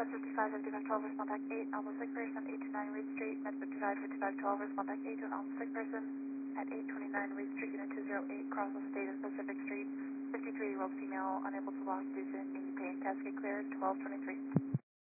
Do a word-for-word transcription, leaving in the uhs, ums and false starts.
Med fifty-five, fifty-five twelve, respond back eight, alpha sick person, eight twenty-nine Reed Street. Med fifty-five, fifty-five twelve, respond back eight to an alpha sick person at eight twenty-nine Reed Street, unit two zero eight, Croswell State and Pacific Street. fifty-three year old female, unable to walk due to knee pain. Test get cleared, twelve twenty-three.